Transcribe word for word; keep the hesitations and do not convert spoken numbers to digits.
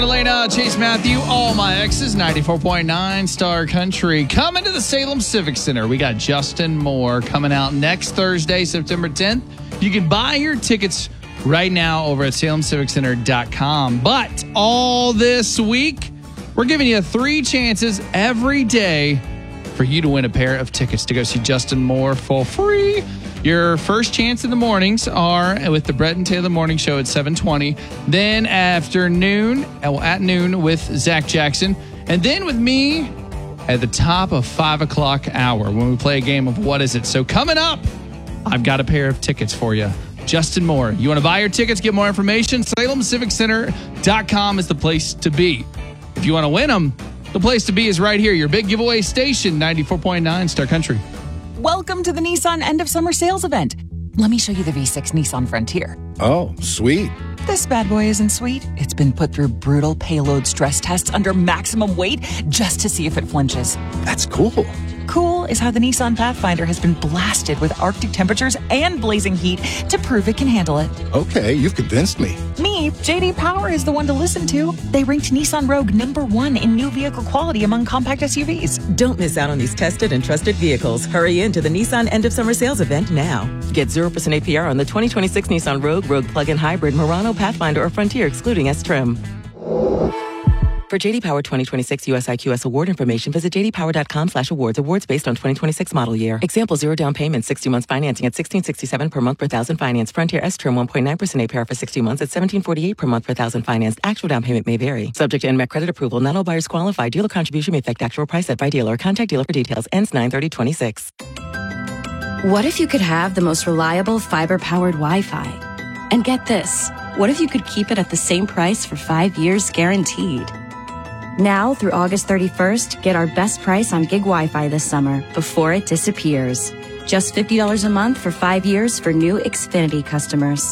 Elena, Chase Matthew, all my exes, ninety-four point nine Star Country. Coming to the Salem Civic Center. We got Justin Moore coming out next Thursday, September tenth. You can buy your tickets right now over at salem civic center dot com. But all this week, we're giving you three chances every day for you to win a pair of tickets to go see Justin Moore for free. Your first chance in the mornings are with the Brett and Taylor Morning Show at seven twenty. Then afternoon, well, at noon with Zach Jackson. And then with me at the top of five o'clock hour when we play a game of What Is It? So coming up, I've got a pair of tickets for you. Justin Moore. You want to buy your tickets, get more information? salem civic center dot com is the place to be. If you want to win them, the place to be is right here. Your big giveaway station, ninety-four point nine Star Country. Welcome to the Nissan End of Summer Sales event. Let me show you the V six Nissan Frontier. Oh, sweet. This bad boy isn't sweet. It's been put through brutal payload stress tests under maximum weight just to see if it flinches. That's cool. Cool is how the Nissan Pathfinder has been blasted with Arctic temperatures and blazing heat to prove it can handle it. Okay, you've convinced me. Me, J D Power is the one to listen to. They ranked Nissan Rogue number one in new vehicle quality among compact S U Vs. Don't miss out on these tested and trusted vehicles. Hurry into the Nissan End of Summer Sales event now. Get zero percent A P R on the twenty twenty-six Nissan Rogue, Rogue Plug-in Hybrid, Murano, Pathfinder, or Frontier, excluding S-Trim. For J D Power twenty twenty-six U S I Q S award information, visit j d power dot com slash awards. Awards based on twenty twenty-six model year. Example, zero down payment, sixty months financing at sixteen sixty-seven per month per thousand finance. Frontier S-Trim one point nine percent A P R for sixty months at seventeen forty-eight per month per thousand financed. Actual down payment may vary. Subject to N M E C credit approval. Not all buyers qualify. Dealer contribution may affect actual price set by dealer. Contact dealer for details. Ends nine thirty twenty-six. What if you could have the most reliable fiber-powered Wi-Fi? And get this, what if you could keep it at the same price for five years guaranteed? Now through August thirty-first, get our best price on gig Wi-Fi this summer before it disappears. Just fifty dollars a month for five years for new Xfinity customers.